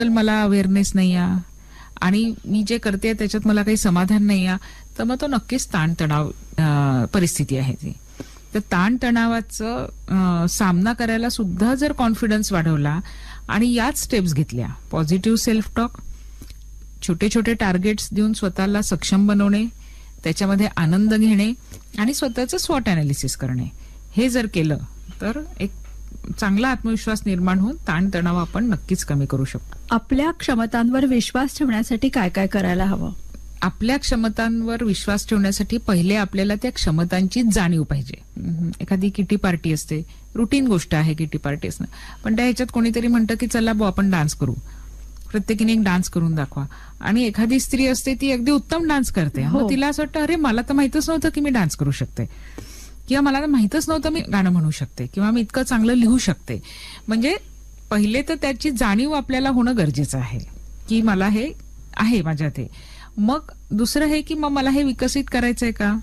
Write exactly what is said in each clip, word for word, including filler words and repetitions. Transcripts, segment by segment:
तर मला अवेअरनेस नाही आहे आणि मी जे करते त्याच्यात मला काही समाधान नाही आहे, तर मग तो नक्कीच ताणतणाव अ, परिस्थिती आहे ती. तर ताणतणावाचं सामना करायला सुद्धा जर कॉन्फिडन्स वाढवला आणि याच स्टेप्स घेतल्या, पॉझिटिव्ह सेल्फ टॉक, छोटे छोटे टार्गेट्स देऊन स्वतःला सक्षम बनवणे, त्याच्यामध्ये आनंद घेणे आणि स्वतःचं स्वॉट अनालिसिस करणे, हे जर केलं तर एक चांगला आत्मविश्वास निर्माण होऊन ताणतणाव आपण नक्कीच कमी करू शकतो. आपल्या क्षमतांवर विश्वास ठेवण्यासाठी काय काय करायला हवं? आपल्या क्षमतांवर विश्वास ठेवण्यासाठी पहिले आपल्याला त्या क्षमतांची जाणीव पाहिजे. एखादी किटी पार्टी असते, रुटीन गोष्ट आहे किटी पार्टी असणं, पण त्या ह्याच्यात कोणीतरी म्हणतं की चला बो आपण डान्स करू, प्रत्येकीने एक डान्स करून दाखवा. आणि एखादी स्त्री असते ती अगदी उत्तम डान्स करते, मग तिला असं वाटतं अरे मला तर माहितच नव्हतं की मी डान्स करू शकते, किंवा मला तर माहितच नव्हतं मी गाणं म्हणू शकते, किंवा मी इतकं चांगलं लिहू शकते. म्हणजे पहिले तर त्याची जाणीव आपल्याला होणं गरजेचं आहे की मला हे आहे माझ्यात हे. मग दुसरं हे की मग मला हे विकसित करायचंय का,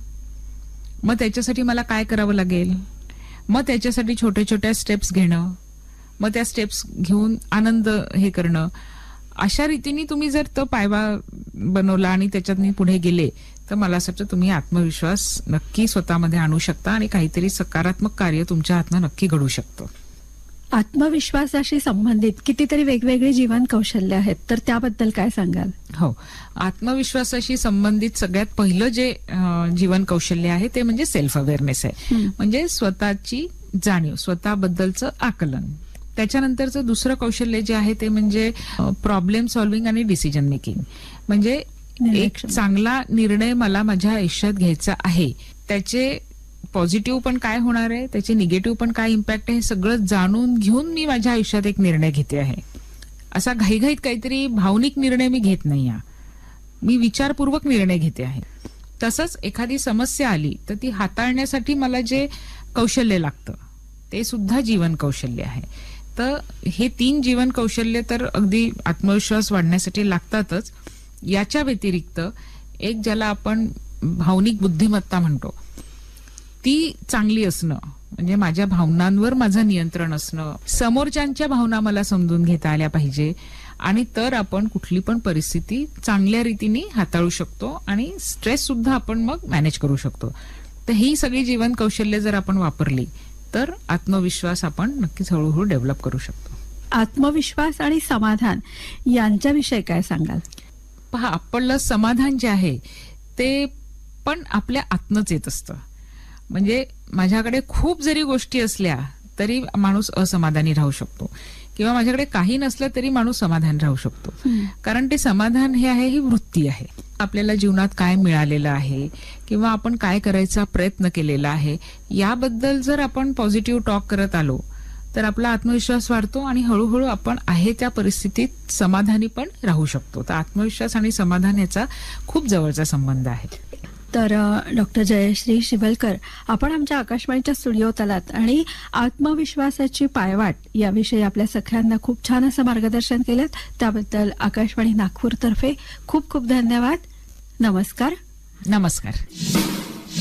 मग त्याच्यासाठी मला काय करावं लागेल, मग त्याच्यासाठी छोट्या छोट्या स्टेप्स घेणं, मग त्या स्टेप्स घेऊन आनंद हे करणं. अशा रीतीने तुम्ही जर तो पायवा बनवला आणि त्याच्यात मी पुढे गेले तर मला असं वाटतं तुम्ही आत्मविश्वास नक्की स्वतःमध्ये आणू शकता आणि काहीतरी सकारात्मक कार्य तुमच्या हातनं नक्की घडू शकतं. आत्मविश्वासाशी संबंधित कितीतरी वेगवेगळी जीवन कौशल्य आहेत, तर त्याबद्दल काय सांगाल? हो, आत्मविश्वासाशी संबंधित सगळ्यात पहिलं जे जीवन कौशल्य आहे ते म्हणजे सेल्फ अवेअरनेस आहे. म्हणजे स्वतःची जाणीव, स्वतःबद्दलचं आकलन. त्याच्यानंतरचं दुसरं कौशल्य जे आहे ते म्हणजे प्रॉब्लेम सॉल्व्हिंग आणि डिसिजन मेकिंग. म्हणजे एक चांगला निर्णय मला माझ्या आयुष्यात घ्यायचा आहे, त्याचे पॉझिटिव्ह पण काय होणार आहे, त्याचे निगेटिव्ह पण काय इम्पॅक्ट आहे, हे सगळं जाणून घेऊन मी माझ्या आयुष्यात एक निर्णय घेते आहे. असा घाईघाईत काहीतरी भावनिक निर्णय मी घेत नाही आहे, मी विचारपूर्वक निर्णय घेते आहे. तसंच एखादी समस्या आली तर ती हाताळण्यासाठी मला जे कौशल्य लागतं ते सुद्धा जीवन कौशल्य आहे. तर हे तीन जीवन कौशल्य तर अगदी आत्मविश्वास वाढण्यासाठी लागतातच. याच्या व्यतिरिक्त एक ज्याला आपण भावनिक बुद्धिमत्ता म्हणतो ती चांगली असणं, म्हणजे माझ्या भावनांवर माझं नियंत्रण असणं, समोरच्यांच्या भावना मला समजून घेता आल्या पाहिजे, आणि तर आपण कुठली पण परिस्थिती चांगल्या रीतीने हाताळू शकतो आणि स्ट्रेस सुद्धा आपण मग मॅनेज करू शकतो. तर ही सगळी जीवन कौशल्य जर आपण वापरली तर आत्मविश्वास आपण नक्कीच हळूहळू डेव्हलप करू शकतो. आत्मविश्वास आणि समाधान यांच्याविषयी काय सांगाल? पहा, आपलं समाधान जे आहे ते पण आपल्या आतनच येत असतं. म्हणजे माझ्याकडे खूप जरी गोष्टी असल्या तरी माणूस असमाधानी राहू शकतो, किंवा माझ्याकडे काही नसलं तरी माणूस समाधान राहू शकतो. कारण ते समाधान हे आहे, ही वृत्ती आहे. आपल्याला जीवनात काय मिळालेलं आहे किंवा आपण काय करायचा प्रयत्न केलेला आहे याबद्दल जर आपण पॉझिटिव्ह टॉक करत आलो तर आपला आत्मविश्वास वाढतो आणि हळूहळू आपण आहे त्या परिस्थितीत समाधानी पण राहू शकतो. तर आत्मविश्वास आणि समाधान याचा खूप जवळचा संबंध आहे. तर डॉक्टर जयश्री शिवलकर, आपण आमच्या आकाशवाणीच्या स्टुडिओत आलात आणि आत्मविश्वासाची पायवाट याविषयी आपल्या सगळ्यांना खूप छान असं मार्गदर्शन केलं. त्याबद्दल आकाशवाणी नागपूरतर्फे खूप खूप धन्यवाद. नमस्कार. नमस्कार.